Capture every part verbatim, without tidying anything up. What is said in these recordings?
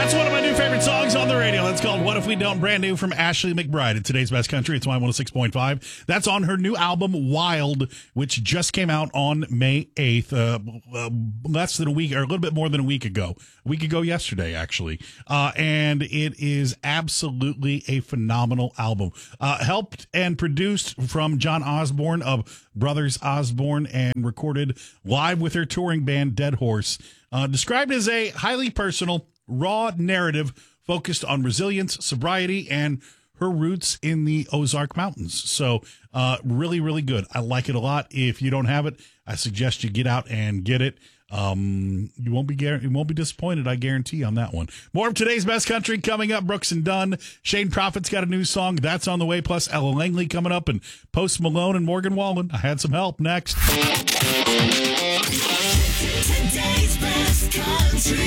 That's one of my new favorite songs on the radio. That's called What If We Don't, brand new from Ashley McBride at Today's Best Country. It's Y one oh six point five. That's on her new album, Wild, which just came out on May eighth, uh, uh, less than a week, or a little bit more than a week ago. A week ago yesterday, actually. Uh, and it is absolutely a phenomenal album. Uh, helped and produced from John Osborne of Brothers Osborne and recorded live with her touring band, Dead Horse. Uh, described as a highly personal, raw narrative focused on resilience, sobriety, and her roots in the Ozark Mountains. So uh, really, really good. I like it a lot. If you don't have it, I suggest you get out and get it. Um, you won't be you won't be disappointed, I guarantee, on that one. More of Today's Best Country coming up. Brooks and Dunn. Shane Prophet's got a new song. That's on the way. Plus Ella Langley coming up, and Post Malone and Morgan Wallen. I had some help next. Today's Best Country.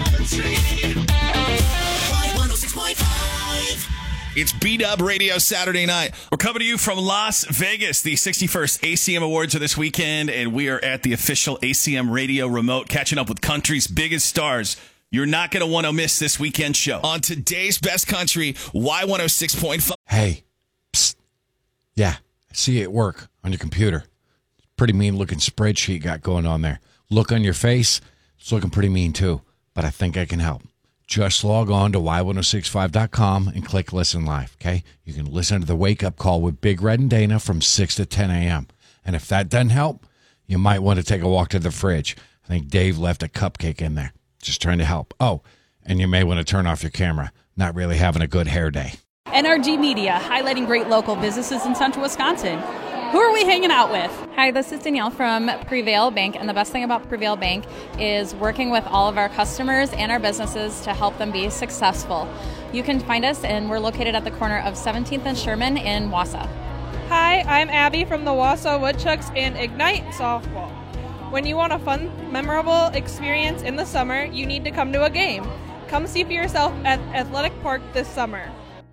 Y one oh six point five. It's B-Dub Radio Saturday night. We're coming to you from Las Vegas. The sixty-first A C M Awards are this weekend, and we are at the official A C M Radio remote, catching up with country's biggest stars. You're not going to want to miss this weekend show. On Today's Best Country, Y one oh six point five. Hey, psst. Yeah, I see you at work on your computer. Pretty mean-looking spreadsheet you got going on there. Look on your face, it's looking pretty mean too, but I think I can help. Just log on to Y one oh six five dot com and click Listen Live, okay? You can listen to the Wake Up Call with Big Red and Dana from six to ten a.m. And if that doesn't help, you might want to take a walk to the fridge. I think Dave left a cupcake in there, just trying to help. Oh, and you may want to turn off your camera. Not really having a good hair day. N R G Media, highlighting great local businesses in central Wisconsin. Who are we hanging out with? Hi, this is Danielle from Prevail Bank, and the best thing about Prevail Bank is working with all of our customers and our businesses to help them be successful. You can find us, and we're located at the corner of seventeenth and Sherman in Wausau. Hi, I'm Abby from the Wausau Woodchucks and Ignite Softball. When you want a fun, memorable experience in the summer, you need to come to a game. Come see for yourself at Athletic Park this summer.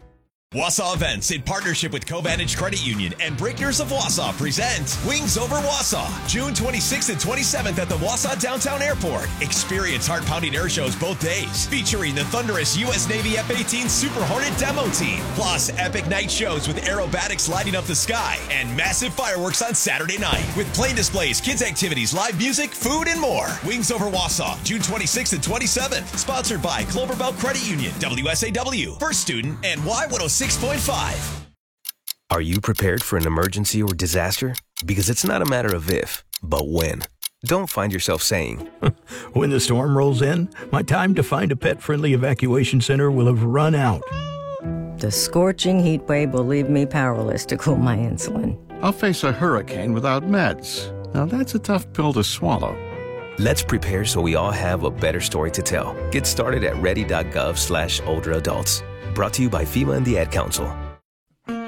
Wausau Events, in partnership with Covantage Credit Union and Breakers of Wausau, present Wings Over Wausau, June twenty-sixth and twenty-seventh at the Wausau Downtown Airport. Experience heart-pounding air shows both days, featuring the thunderous U S Navy F eighteen Super Hornet demo team, plus epic night shows with aerobatics lighting up the sky, and massive fireworks on Saturday night, with plane displays, kids activities, live music, food, and more. Wings Over Wausau, June twenty-sixth and twenty-seventh, sponsored by Cloverbelt Credit Union, W S A W, First Student, and Y one oh six point five. Are you prepared for an emergency or disaster? Because it's not a matter of if, but when. Don't find yourself saying, when the storm rolls in, my time to find a pet-friendly evacuation center will have run out. The scorching heat wave will leave me powerless to cool my insulin. I'll face a hurricane without meds. Now that's a tough pill to swallow. Let's prepare so we all have a better story to tell. Get started at ready.gov slash older adults. Brought to you by FEMA and the Ad Council.